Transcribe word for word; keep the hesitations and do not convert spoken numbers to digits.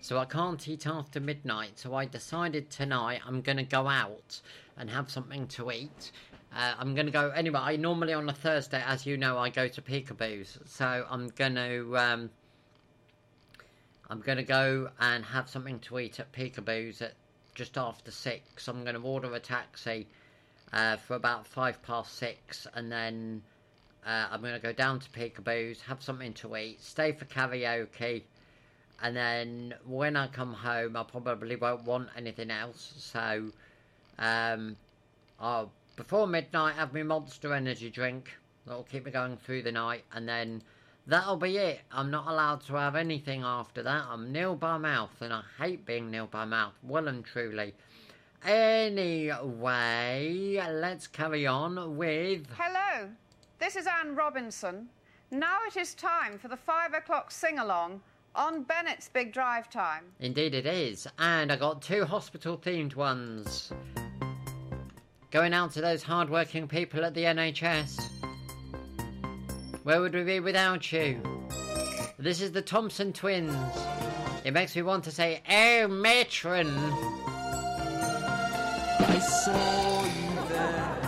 so I can't eat after midnight. So I decided tonight I'm going to go out and have something to eat. Uh, I'm going to go, anyway, I normally on a Thursday, as you know, I go to Peekaboo's. So I'm going to, um, I'm going to go and have something to eat at Peekaboo's at just after six. I'm going to order a taxi uh, for about five past six, and then uh, I'm going to go down to Peekaboo's, have something to eat, stay for karaoke, and then when I come home, I probably won't want anything else. So, um, I'll... before midnight, have my Monster Energy drink. That'll keep me going through the night. And then that'll be it. I'm not allowed to have anything after that. I'm nil by mouth. And I hate being nil by mouth. Well and truly. Anyway, let's carry on with... Hello. This is Anne Robinson. Now it is time for the five o'clock sing-along on Bennett's Big Drive Time. Indeed it is. And I got two hospital-themed ones. Going out to those hard-working people at the N H S. Where would we be without you? This is the Thompson Twins. It makes me want to say, oh, matron. I saw you there